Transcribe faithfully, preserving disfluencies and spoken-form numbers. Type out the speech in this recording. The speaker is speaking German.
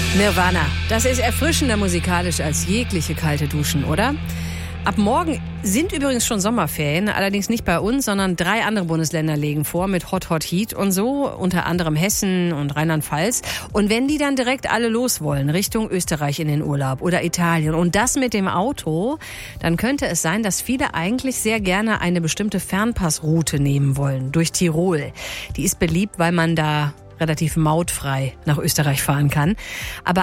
Nirvana. Das ist erfrischender musikalisch als jegliche kalte Duschen, oder? Ab morgen sind übrigens schon Sommerferien, allerdings nicht bei uns, sondern drei andere Bundesländer legen vor mit Hot Hot Heat und so, unter anderem Hessen und Rheinland-Pfalz. Und wenn die dann direkt alle los wollen, Richtung Österreich in den Urlaub oder Italien und das mit dem Auto, dann könnte es sein, dass viele eigentlich sehr gerne eine bestimmte Fernpassroute nehmen wollen, durch Tirol. Die ist beliebt, weil man da relativ mautfrei nach Österreich fahren kann. Aber